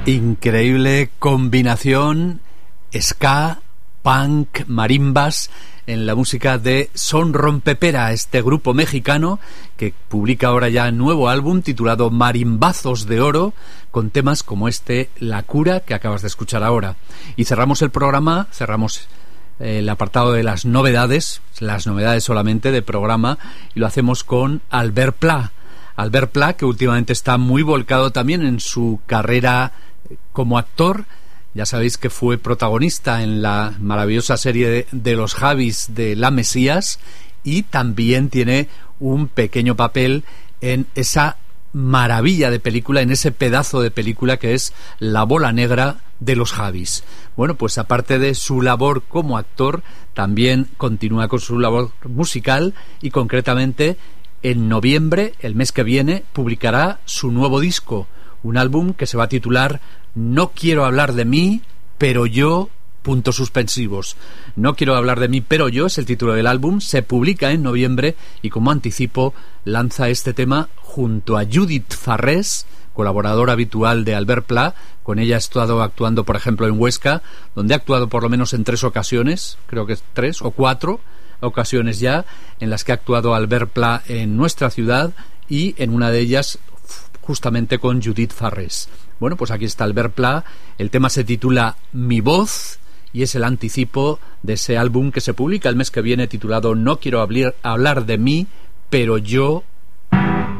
Increíble combinación ska, punk, marimbas en la música de Son Rompepera, este grupo mexicano que publica ahora ya nuevo álbum titulado Marimbazos de Oro, con temas como este La Cura que acabas de escuchar ahora. Y cerramos el programa, cerramos el apartado de las novedades solamente de programa, y lo hacemos con Albert Pla. Albert Pla, que últimamente está muy volcado también en su carrera como actor. Ya sabéis que fue protagonista en la maravillosa serie de los Javis de La Mesías, y también tiene un pequeño papel en esa maravilla de película, en ese pedazo de película que es La Bola Negra de los Javis. Bueno, pues aparte de su labor como actor, también continúa con su labor musical, y concretamente en noviembre, el mes que viene, publicará su nuevo disco, un álbum que se va a titular No quiero hablar de mí, pero yo... puntos suspensivos. No quiero hablar de mí, pero yo es el título del álbum. Se publica en noviembre y, como anticipo, lanza este tema junto a Judith Farrés, colaboradora habitual de Albert Pla. Con ella ha estado actuando, por ejemplo, en Huesca, donde ha actuado por lo menos en 3 ocasiones, creo que 3 o 4 ocasiones ya, en las que ha actuado Albert Pla en nuestra ciudad, y en una de ellas justamente con Judith Farrés. Bueno, pues aquí está Albert Pla. El tema se titula Mi Voz y es el anticipo de ese álbum que se publica el mes que viene titulado No quiero hablar de mí, pero yo